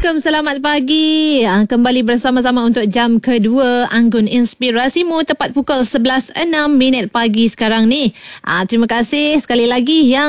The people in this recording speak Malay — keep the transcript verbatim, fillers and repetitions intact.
Assalamualaikum, selamat pagi. Ah, Kembali bersama-sama untuk jam kedua Anggun Inspirasimu tepat pukul sebelas enam minit pagi sekarang ni. Ah, Terima kasih sekali lagi yang